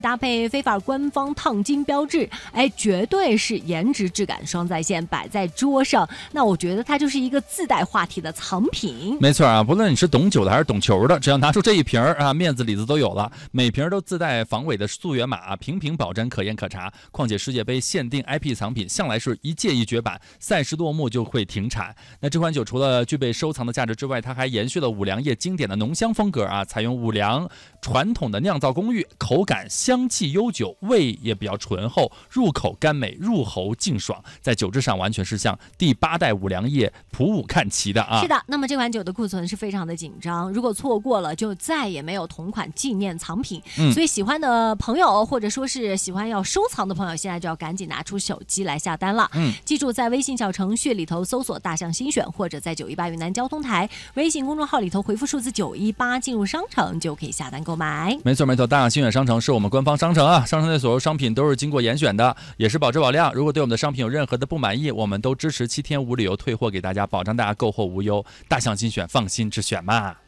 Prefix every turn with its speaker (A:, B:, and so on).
A: 搭配飞法官方烫金标志，绝对是颜值质感双在线，摆在桌上，那我觉得它就是一个自带话题的藏品。
B: 没错啊，不论你是懂酒的还是懂球的，只要拿出这一瓶啊，面子里子都有了。每瓶都自带防伪的溯源码，瓶瓶保真，可验可查。况且世界杯限定 IP 藏品向来是一届一绝版，赛事落幕就会停产。那这款酒除了具备收藏的价值之外，它还延续了五粮液经典的浓香风格啊，采用五粮传统的酿造工艺，口感香气悠久，味也比较醇厚，入口甘美，入喉净爽，在酒质上完全是向第8代五粮液普五看齐的啊。
A: 是的，那么这款酒的库存是非常的紧张，如果错过了就再也没有同款纪念藏品。所以喜欢的朋友或者说是喜欢要收藏的朋友，现在就要赶紧拿出手机来下单了。记住在微信小程序里头搜索大象新选，或者在918云南交通台微信公众号里头回复数字918进入商城就可以下单购买。
B: 没错没错，大象新选商城是我们官方商城啊，商城内所有商品都是经过严选的，也是保质保量。如果对我们的商品有任何的不满意，我们都支持7天无理由退货给大家，保障大家购货无忧。大象新选，放心之选嘛。